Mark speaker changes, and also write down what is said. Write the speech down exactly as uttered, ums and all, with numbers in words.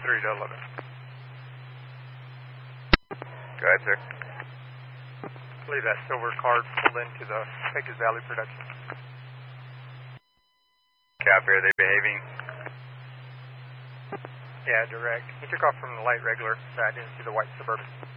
Speaker 1: three to eleven.
Speaker 2: Go ahead, sir.
Speaker 1: I believe that silver card pulled into the Pecos Valley production.
Speaker 2: Copy, are they behaving?
Speaker 1: Yeah, direct. He took off from the light regular, so I didn't see the white Suburban.